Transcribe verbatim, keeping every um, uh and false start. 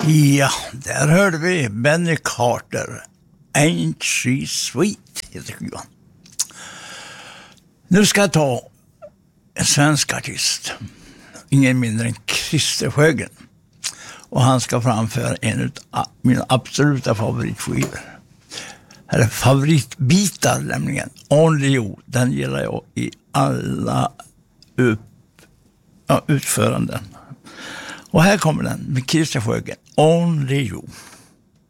Ja, där hörde vi Benny Carter. Ain't She Sweet heter skivan. Nu ska jag ta en svensk artist. Ingen mindre än Christer Sjögren. Och han ska framföra en av mina absoluta favoritskivor. Eller favoritbitar nämligen. Only You. Den gillar jag i alla upp, ja, utföranden. Och här kommer den med Christer Sjögren. Only You.